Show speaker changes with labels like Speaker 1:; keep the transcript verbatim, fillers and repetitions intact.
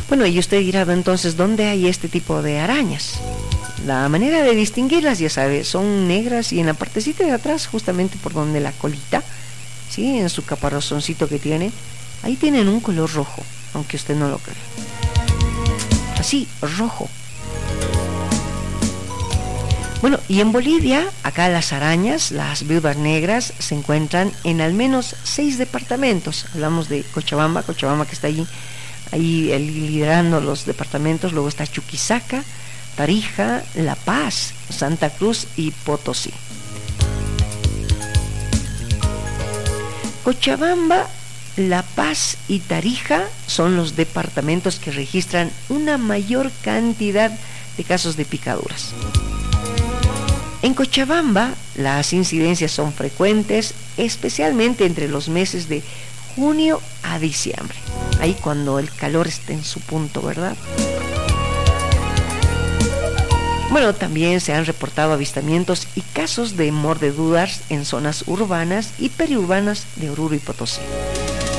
Speaker 1: Bueno, y usted dirá, entonces, ¿dónde hay este tipo de arañas? La manera de distinguirlas, ya sabe, son negras y en la partecita de atrás, justamente por donde la colita, ¿sí? En su caparazoncito que tiene, ahí tienen un color rojo, aunque usted no lo crea. Así, rojo. Bueno, y en Bolivia, acá las arañas, las viudas negras, se encuentran en al menos seis departamentos. Hablamos de Cochabamba, Cochabamba que está allí, ahí liderando los departamentos. Luego está Chuquisaca, Tarija, La Paz, Santa Cruz y Potosí. Cochabamba, La Paz y Tarija son los departamentos que registran una mayor cantidad de casos de picaduras. En Cochabamba, las incidencias son frecuentes, especialmente entre los meses de junio a diciembre, ahí cuando el calor está en su punto, ¿verdad? Bueno, también se han reportado avistamientos y casos de mordeduras en zonas urbanas y periurbanas de Oruro y Potosí.